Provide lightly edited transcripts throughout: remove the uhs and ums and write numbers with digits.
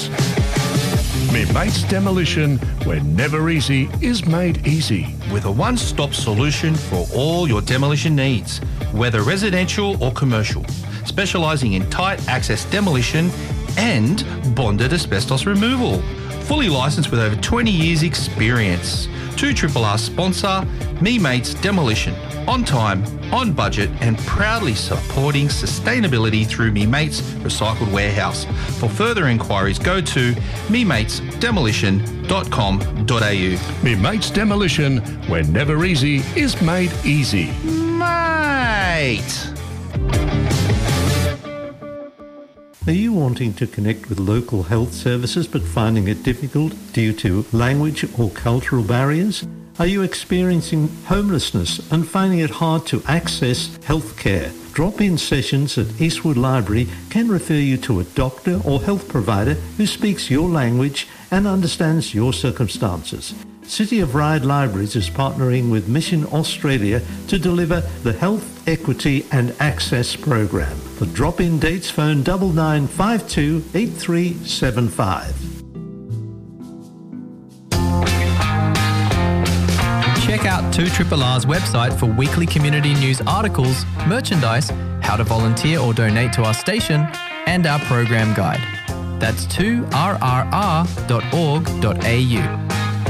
Mates. Me Mates Demolition, where never easy is made easy. With a one-stop solution for all your demolition needs, whether residential or commercial, specialising in tight access demolition and bonded asbestos removal. Fully licensed with over 20 years experience. 2RRR sponsor, Me Mates Demolition. On time, on budget and proudly supporting sustainability through Me Mates Recycled Warehouse. For further inquiries, go to mematesdemolition.com.au. Me Mates Demolition, where never easy is made easy. Mate! Are you wanting to connect with local health services but finding it difficult due to language or cultural barriers? Are you experiencing homelessness and finding it hard to access healthcare? Drop-in sessions at Eastwood Library can refer you to a doctor or health provider who speaks your language and understands your circumstances. City of Ryde Libraries is partnering with Mission Australia to deliver the Health, Equity and Access program. For drop-in dates, phone 9952 8375. Check out 2RRR's website for weekly community news articles, merchandise, how to volunteer or donate to our station, and our program guide. That's 2rrr.org.au.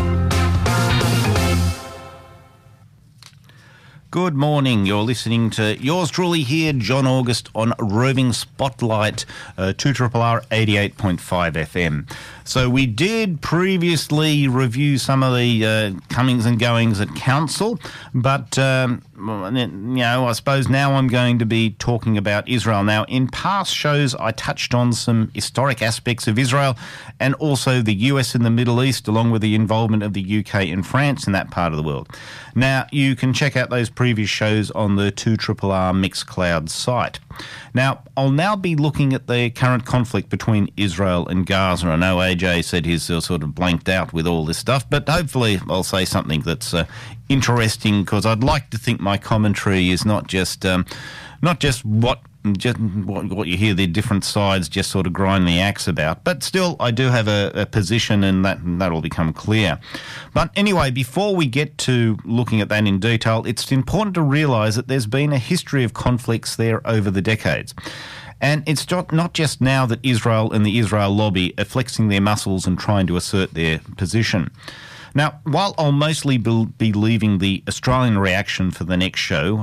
Good morning. You're listening to yours truly here, John August, on Roving Spotlight, 2RRR 88.5 FM. So we did previously review some of the comings and goings at council, but I suppose now I'm going to be talking about Israel. Now, in past shows, I touched on some historic aspects of Israel and also the US and the Middle East, along with the involvement of the UK and France in that part of the world. Now, you can check out those previous shows on the 2RRR Mixcloud site. Now, I'll now be looking at the current conflict between Israel and Gaza. I know AJ said he's sort of blanked out with all this stuff, but hopefully I'll say something that's interesting, because I'd like to think my commentary is not just what you hear the different sides just sort of grind the axe about. But still, I do have a position, and that'll become clear. But anyway, before we get to looking at that in detail, it's important to realise that there's been a history of conflicts there over the decades. And it's not just now that Israel and the Israel lobby are flexing their muscles and trying to assert their position. Now, while I'll mostly be leaving the Australian reaction for the next show,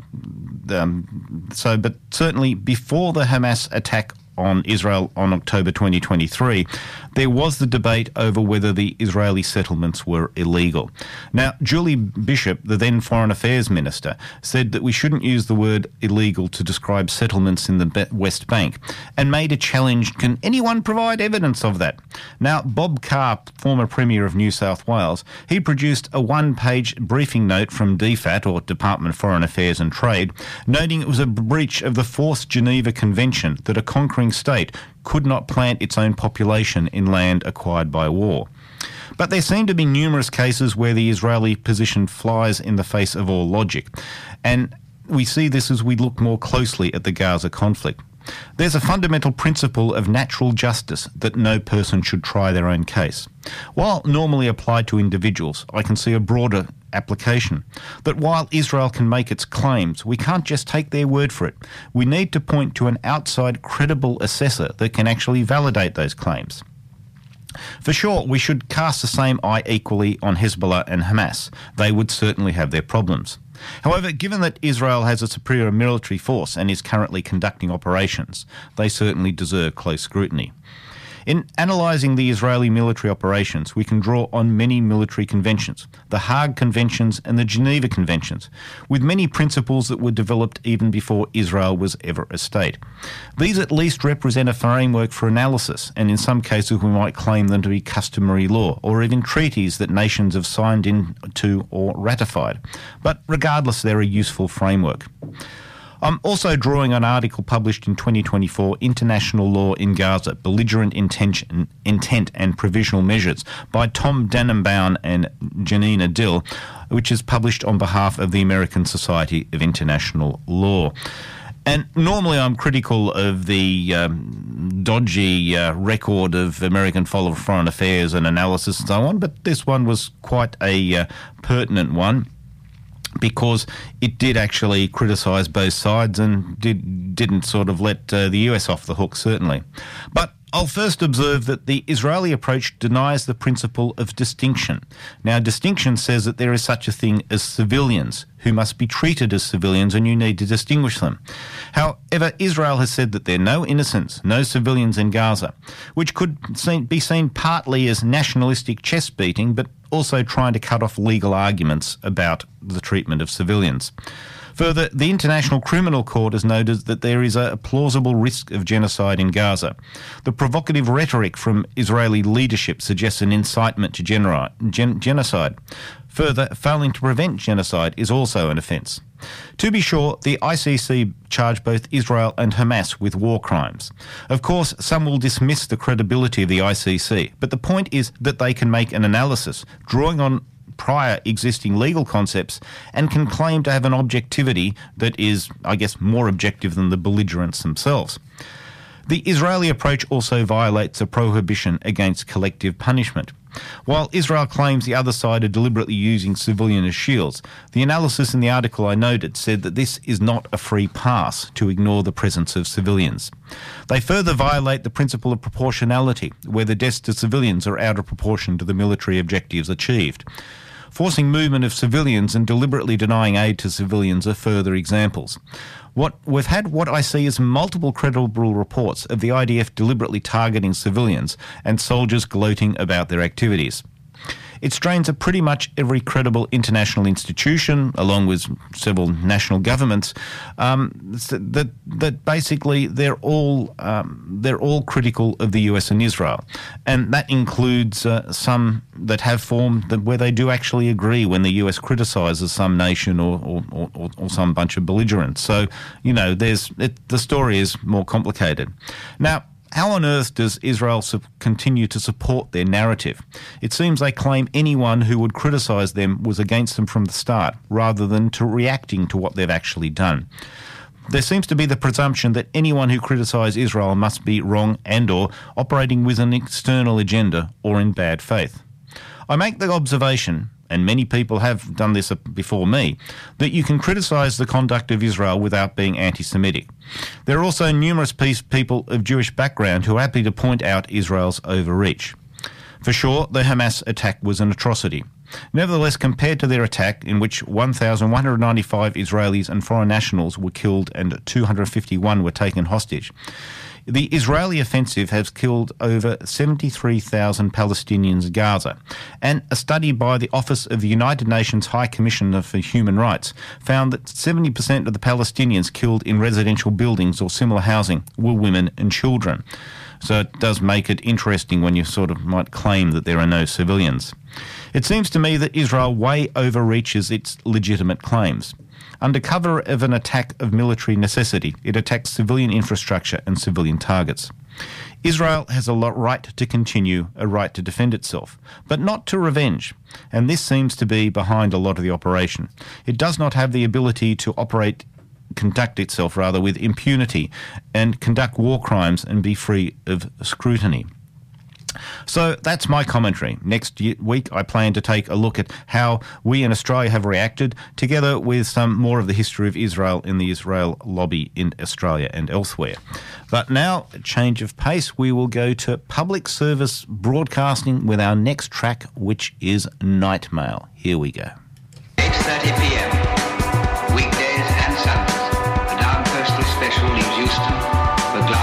but certainly before the Hamas attack on Israel on October 2023, there was the debate over whether the Israeli settlements were illegal. Now, Julie Bishop, the then Foreign Affairs Minister, said that we shouldn't use the word illegal to describe settlements in the West Bank, and made a challenge: can anyone provide evidence of that? Now, Bob Carr, former Premier of New South Wales, he produced a one-page briefing note from DFAT, or Department of Foreign Affairs and Trade, noting it was a breach of the Fourth Geneva Convention that a conquering state could not plant its own population in land acquired by war. But there seem to be numerous cases where the Israeli position flies in the face of all logic, and we see this as we look more closely at the Gaza conflict. There's a fundamental principle of natural justice that no person should try their own case. While normally applied to individuals, I can see a broader application, that while Israel can make its claims, we can't just take their word for it. We need to point to an outside credible assessor that can actually validate those claims. For sure, we should cast the same eye equally on Hezbollah and Hamas. They would certainly have their problems. However, given that Israel has a superior military force and is currently conducting operations, they certainly deserve close scrutiny. In analysing the Israeli military operations, we can draw on many military conventions, the Hague Conventions and the Geneva Conventions, with many principles that were developed even before Israel was ever a state. These at least represent a framework for analysis, and in some cases we might claim them to be customary law, or even treaties that nations have signed into or ratified. But regardless, they're a useful framework. I'm also drawing an article published in 2024, International Law in Gaza, Belligerent Intent and Provisional Measures, by Tom Dannenbaum and Janina Dill, which is published on behalf of the American Society of International Law. And normally I'm critical of the dodgy record of American foreign affairs and analysis and so on, but this one was quite a pertinent one, because it did actually criticise both sides and didn't sort of let the US off the hook, certainly. But I'll first observe that the Israeli approach denies the principle of distinction. Now, distinction says that there is such a thing as civilians who must be treated as civilians, and you need to distinguish them. However, Israel has said that there are no innocents, no civilians in Gaza, which could be seen partly as nationalistic chest beating, but also trying to cut off legal arguments about the treatment of civilians. Further, the International Criminal Court has noted that there is a plausible risk of genocide in Gaza. The provocative rhetoric from Israeli leadership suggests an incitement to genocide. Further, failing to prevent genocide is also an offence. To be sure, the ICC charged both Israel and Hamas with war crimes. Of course, some will dismiss the credibility of the ICC, but the point is that they can make an analysis, drawing on prior existing legal concepts, and can claim to have an objectivity that is, I guess, more objective than the belligerents themselves. The Israeli approach also violates a prohibition against collective punishment. While Israel claims the other side are deliberately using civilians as shields, the analysis in the article I noted said that this is not a free pass to ignore the presence of civilians. They further violate the principle of proportionality, where the deaths to civilians are out of proportion to the military objectives achieved. Forcing movement of civilians and deliberately denying aid to civilians are further examples. We've had what I see as multiple credible reports of the IDF deliberately targeting civilians and soldiers gloating about their activities. It strains at pretty much every credible international institution, along with several national governments, that basically they're all critical of the US and Israel, and that includes some that have formed where they do actually agree when the US criticises some nation or some bunch of belligerents. So the story is more complicated. Now, how on earth does Israel continue to support their narrative? It seems they claim anyone who would criticise them was against them from the start, rather than to reacting to what they've actually done. There seems to be the presumption that anyone who criticises Israel must be wrong and/or operating with an external agenda or in bad faith. I make the observation, and many people have done this before me, that you can criticise the conduct of Israel without being anti-Semitic. There are also numerous people of Jewish background who are happy to point out Israel's overreach. For sure, the Hamas attack was an atrocity. Nevertheless, compared to their attack, in which 1,195 Israelis and foreign nationals were killed and 251 were taken hostage, the Israeli offensive has killed over 73,000 Palestinians in Gaza, and a study by the Office of the United Nations High Commissioner for Human Rights found that 70% of the Palestinians killed in residential buildings or similar housing were women and children. So it does make it interesting when you sort of might claim that there are no civilians. It seems to me that Israel way overreaches its legitimate claims. Under cover of an attack of military necessity, it attacks civilian infrastructure and civilian targets. Israel has a right to continue, a right to defend itself, but not to revenge, and this seems to be behind a lot of the operation. It does not have the ability to conduct itself with impunity and conduct war crimes and be free of scrutiny. So that's my commentary. Next week I plan to take a look at how we in Australia have reacted, together with some more of the history of Israel in the Israel lobby in Australia and elsewhere. But now, a change of pace, we will go to public service broadcasting with our next track, which is Night Mail. Here we go. 8:30 p.m.